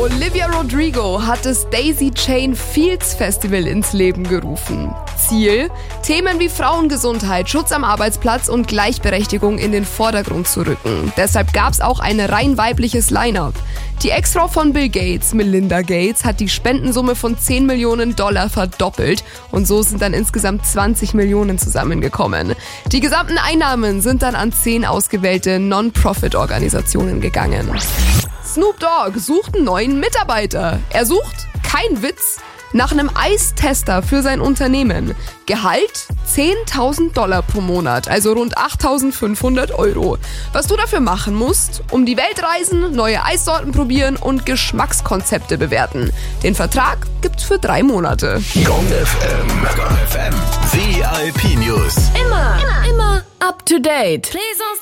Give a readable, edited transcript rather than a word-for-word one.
Olivia Rodrigo hat das Daisy Chain Fields Festival ins Leben gerufen. Ziel: Themen wie Frauengesundheit, Schutz am Arbeitsplatz und Gleichberechtigung in den Vordergrund zu rücken. Deshalb gab es auch ein rein weibliches Line-up. Die Ex-Frau von Bill Gates, Melinda Gates, hat die Spendensumme von $10 Millionen verdoppelt und so sind dann insgesamt 20 Millionen zusammengekommen. Die gesamten Einnahmen sind dann an 10 ausgewählte Non-Profit-Organisationen gegangen. Snoop Dogg sucht einen neuen Mitarbeiter. Er sucht, kein Witz, nach einem Eistester für sein Unternehmen. Gehalt $10.000 pro Monat, also rund 8.500 €. Was du dafür machen musst: um die Welt reisen, neue Eissorten probieren und Geschmackskonzepte bewerten. Den Vertrag gibt's für 3 Monate. Gong FM. VIP News. Immer up to date. Please don't